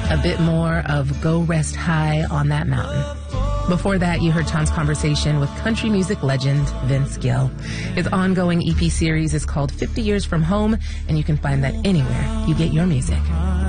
a bit more of Go Rest High on That Mountain. Before that, you heard Chon's conversation with country music legend Vince Gill. His ongoing EP series is called 50 Years From Home, and you can find that anywhere you get your music.